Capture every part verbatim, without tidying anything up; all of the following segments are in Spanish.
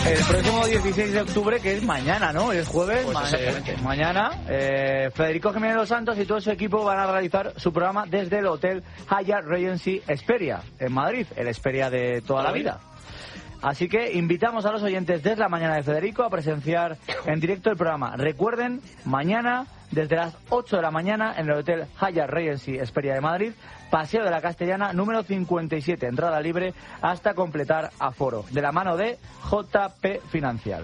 El próximo dieciséis de octubre, que es mañana, ¿no? Es jueves, Pues ma- ese- mañana, eh, Federico Jiménez Los Santos y todo su equipo van a realizar su programa desde el Hotel Hyatt Regency Hesperia, en Madrid, el Hesperia de toda la vida. Así que invitamos a los oyentes desde la mañana de Federico a presenciar en directo el programa. Recuerden, mañana, desde las ocho de la mañana, en el Hotel Hyatt Regency Hesperia de Madrid, Paseo de la Castellana, número cincuenta y siete, entrada libre hasta completar aforo, de la mano de J P Financial.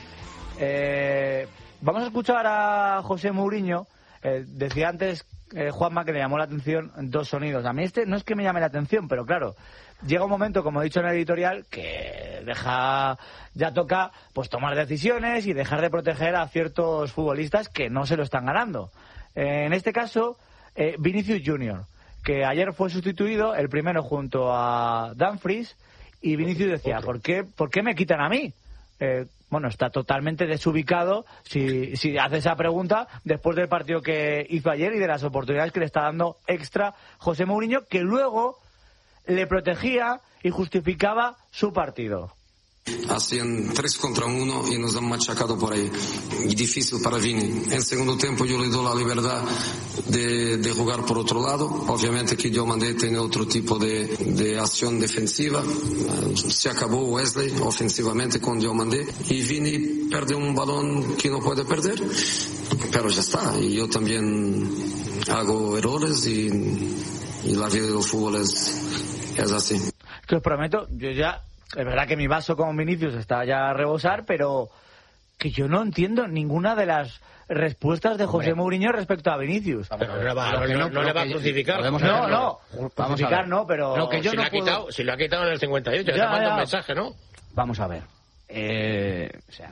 Eh, vamos a escuchar a José Mourinho. Eh, decía antes eh, Juanma que le llamó la atención dos sonidos. A mí este no es que me llame la atención, pero claro, llega un momento, como he dicho en el editorial, que deja, ya toca pues tomar decisiones y dejar de proteger a ciertos futbolistas que no se lo están ganando. Eh, en este caso, eh, Vinicius Junior, que ayer fue sustituido, el primero junto a Dumfries, y Vinicius decía, ¿por qué, ¿por qué me quitan a mí? Eh, bueno, está totalmente desubicado si, si hace esa pregunta después del partido que hizo ayer y de las oportunidades que le está dando extra José Mourinho, que luego le protegía y justificaba su partido. Hacían tres contra uno y nos han machacado por ahí. Y difícil para Vini. En segundo tiempo yo le doy la libertad de, de jugar por otro lado. Obviamente que Diomandé tiene otro tipo de, de acción defensiva. Se acabó Wesley ofensivamente con Diomandé. Y Vini pierde un balón que no puede perder. Pero ya está. Y yo también hago errores y, y la vida del fútbol es, es así. Que os prometo, yo ya... Es verdad que mi vaso con Vinicius está ya a rebosar, pero que yo no entiendo ninguna de las respuestas de José Mourinho respecto a Vinicius. Pero no, le va, no, no, no le va a crucificar. No, no, crucificar no, pero... Lo que yo si, no lo ha puedo... quitado, si lo ha quitado en el cincuenta y ocho, ya, te manda un mensaje, ¿no? Vamos a ver. Eh, o sea,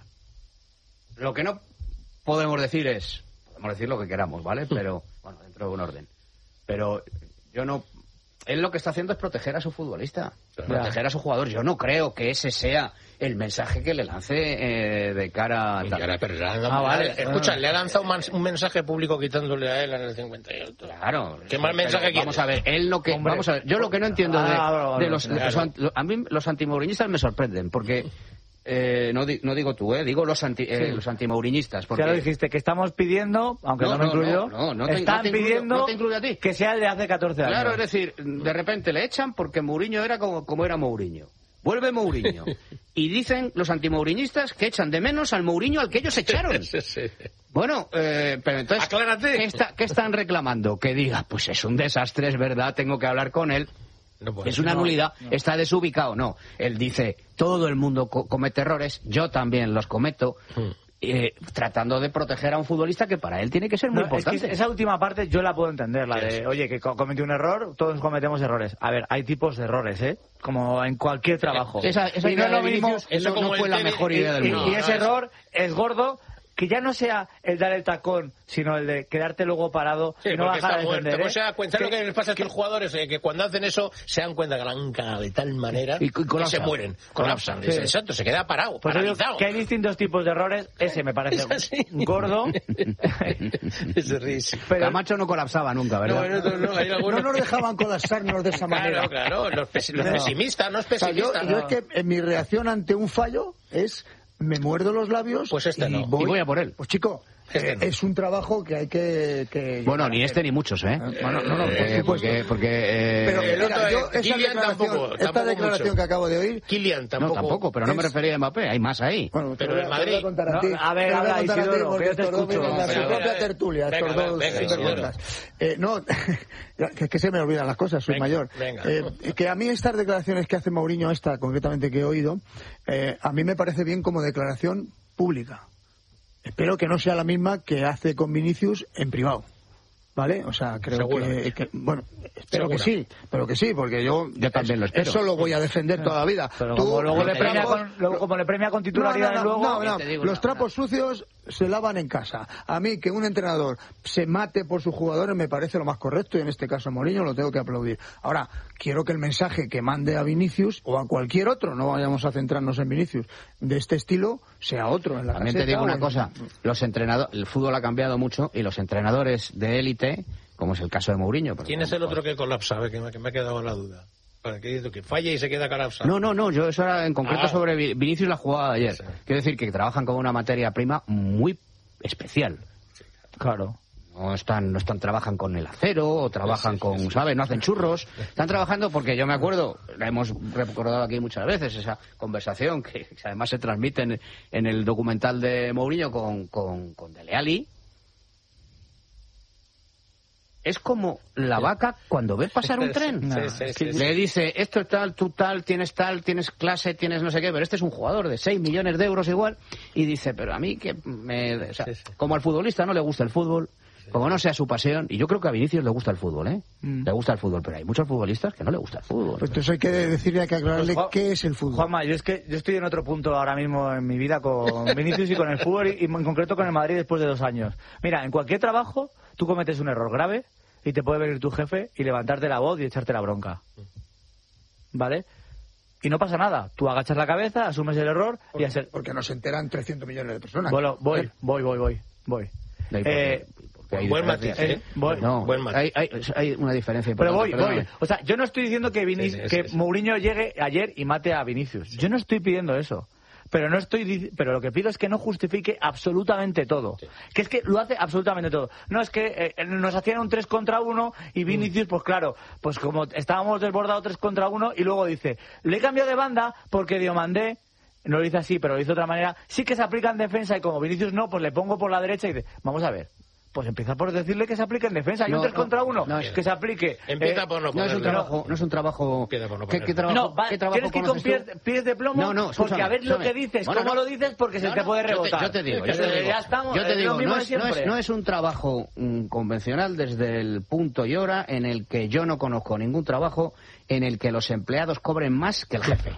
lo que no podemos decir es... Podemos decir lo que queramos, ¿vale? Pero, bueno, dentro de un orden. Pero yo no... Él lo que está haciendo es proteger a su futbolista, claro. Proteger a su jugador. Yo no creo que ese sea el mensaje que le lance eh, de cara a... Cara, pero le ah, vale. Escucha, ah. le ha lanzado un, un mensaje público quitándole a él en el cincuenta y ocho. Claro. ¿Qué mal mensaje quiere? Vamos a ver, él lo que... Hombre, vamos a ver, yo lo que no entiendo de, ah, de los... Claro. los a mí los antimouriñistas me sorprenden, porque... Eh, no, di, no digo tú, eh, digo los anti, eh, sí. los antimourinhistas. Porque... Ya lo dijiste, que estamos pidiendo, aunque no, no me no, incluyó, no, no, no te, están no te incluyo, pidiendo no te incluyo a ti. Que sea el de hace catorce años. Claro, es decir, de repente le echan porque Mourinho era como, como era Mourinho. Vuelve Mourinho. Y dicen los antimouriñistas que echan de menos al Mourinho al que ellos echaron. Sí, sí. Bueno, eh, pero entonces, aclárate. ¿qué, está, ¿qué están reclamando? Que diga, pues es un desastre, es verdad, tengo que hablar con él. No puede, es una no, nulidad, no. Está desubicado, no. Él dice, todo el mundo co- comete errores, yo también los cometo, hmm. eh, tratando de proteger a un futbolista que para él tiene que ser muy no, importante. Es que esa última parte yo la puedo entender, la de, oye, que cometió un error, todos cometemos errores. A ver, hay tipos de errores, ¿eh? Como en cualquier trabajo. Esa, esa y idea no de Vinicius, eso no, no fue la mejor idea del mundo. Y, y ese error es gordo, que ya no sea el dar el tacón, sino el de quedarte luego parado sí, y no bajar a defender. ¿eh? Se da cuenta, que, lo que les pasa a estos jugadores, eh, que cuando hacen eso se dan cuenta que la han cagado de tal manera y, y que se mueren, colapsan. Sí. Exacto, se queda parado, pues paralizado. Que hay distintos tipos de errores, ese me parece gordo. Es Pero Camacho no colapsaba nunca, ¿verdad? No, no, no, hay algunos... no nos dejaban colapsarnos de esa manera. Claro, claro, los, pes- los no. pesimistas, no es pesimista. O sea, yo, no. yo es que mi reacción ante un fallo es... me muerdo los labios pues este y, no. voy, y voy a por él. Pues chico, este eh, no. es un trabajo que hay que... que bueno, ni este ni muchos, ¿eh? Bueno, no, no, eh, porque... porque eh, pero el otro, mira, yo, esa declaración, tampoco, esta tampoco declaración mucho. que acabo de oír... Kylian tampoco. No, tampoco, pero no me refería a Mbappé, hay más ahí. Bueno, pero en Madrid... A, no, a ver, habla Isidoro, que yo te escucho. En su propia tertulia, estos dos sinvergüenzas. Eh, no, que es que se me olvidan las cosas, soy venga, mayor. Venga. Eh, que a mí estas declaraciones que hace Mourinho, esta concretamente que he oído, eh, a mí me parece bien como declaración pública. Espero que no sea la misma que hace con Vinicius en privado, ¿vale? O sea, creo que, que... Bueno, espero Segura. que sí, pero que sí, porque yo... Yo también lo espero. Eso lo voy a defender toda la vida. Pero Tú, como luego le premia trapos, con, luego, como le premia con titularidad no, no, luego... No, no, no. Digo, los no, trapos no. sucios se lavan en casa. A mí, que un entrenador se mate por sus jugadores me parece lo más correcto, y en este caso Mourinho lo tengo que aplaudir. Ahora, quiero que el mensaje que mande a Vinicius, o a cualquier otro, no vayamos a centrarnos en Vinicius, de este estilo, sea otro. En la También te digo una cosa, los entrenadores, el fútbol ha cambiado mucho, y los entrenadores de élite, como es el caso de Mourinho... ¿Quién es el otro que colapsa? Que me, que me ha quedado la duda. ¿Qué dices tú? ¿Que falla y se queda colapsado? No, no, no, yo eso era en concreto Ah. sobre Vi- Vinicius, la jugada de ayer. Sí. Quiero decir que trabajan con una materia prima muy especial. Claro. No están, no están, trabajan con el acero, o trabajan Sí, sí, con, sí, sí. ¿sabes? No hacen churros. Están trabajando porque yo me acuerdo, la hemos recordado aquí muchas veces, esa conversación que además se transmite en, en el documental de Mourinho con, con, con Dele Alli. Es como la vaca cuando ve pasar un tren. Sí, sí, sí, sí. Le dice, esto es tal, tú tal, tienes tal, tienes clase, tienes no sé qué, pero este es un jugador de seis millones de euros igual, y dice, pero a mí que me... O sea, Sí, sí. como al futbolista no le gusta el fútbol, como no sea su pasión, y yo creo que a Vinicius le gusta el fútbol, ¿eh? Mm. Le gusta el fútbol, pero hay muchos futbolistas que no le gusta el fútbol. Pues entonces hay que decirle, hay que aclararle Pues, Juan- qué es el fútbol. Juanma, yo es que yo estoy en otro punto ahora mismo en mi vida con Vinicius y con el fútbol y, y en concreto con el Madrid después de dos años. Mira, en cualquier trabajo tú cometes un error grave y te puede venir tu jefe y levantarte la voz y echarte la bronca. ¿Vale? Y no pasa nada. Tú agachas la cabeza, asumes el error y Porque, haces... porque nos enteran trescientos millones de personas. Bueno, voy, voy, voy, voy, voy. ¿Y por Eh, qué? Porque hay buen diferencias. matiz, eh, voy. No, Buen matiz. hay, hay, hay una diferencia Pero importante. voy, perdóname. voy. O sea, yo no estoy diciendo que, Vinic- Sí, sí, que sí, sí. Mourinho llegue ayer y mate a Vinicius. Yo no estoy pidiendo eso. Pero no estoy dic- pero lo que pido es que no justifique absolutamente todo. Sí. Que es que lo hace absolutamente todo. No es que eh, nos hacían un tres contra uno y Vinicius, pues claro, pues como estábamos desbordados tres contra uno y luego dice, le he cambiado de banda porque Diomandé, no lo dice así, pero lo dice de otra manera, sí que se aplica en defensa y como Vinicius no, pues le pongo por la derecha y dice, vamos a ver. Pues empieza por decirle que se aplique en defensa. Hay No, un tres no, contra uno, no, es- que se aplique. Empieza eh, por no No es un ponerle. trabajo, no es un trabajo. Empieza por no ¿Qué, ponerle. qué trabajo? No, va, ¿qué trabajo tienes que ir con conoces pies, tú? pies de plomo No, no, porque escúchame, a ver lo que escúchame. dices, Bueno, cómo no. lo dices, porque se No, te no, puede yo te- rebotar. Yo te digo, yo te Eh, digo. Ya estamos, Yo te es digo, lo mismo no de es, no, es, siempre. no es un trabajo mm, convencional desde el punto y hora en el que yo no conozco ningún trabajo en el que los empleados cobren más que el jefe.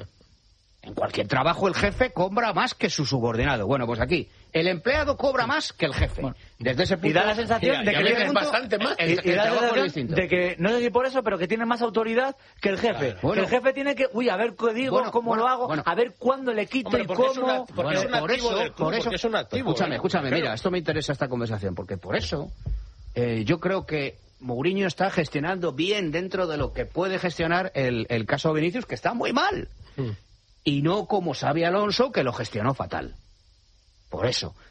En cualquier trabajo el jefe cobra más que su subordinado. Bueno, pues aquí el empleado cobra más que el jefe. Desde ese punto Y da la sensación Mira, de y a que veces tiene- bastante más. y, el- y el da la trabajo es sensación distinto. de que, no sé si por eso, pero que tiene más autoridad que el jefe. Claro. Bueno. que el jefe tiene que, uy, a ver qué digo, Bueno, cómo bueno, lo hago, bueno. a ver cuándo le quito Hombre, y porque es cómo. una- porque Bueno, es un por activo eso, del club, por eso, porque es un activo, escúchame, ¿eh? escúchame, Claro. mira, esto me interesa esta conversación, porque por eso eh, yo creo que Mourinho está gestionando bien dentro de lo que puede gestionar el, el caso Vinicius, que está muy mal. Mm. Y no como Xabi Alonso, que lo gestionó fatal. Por eso.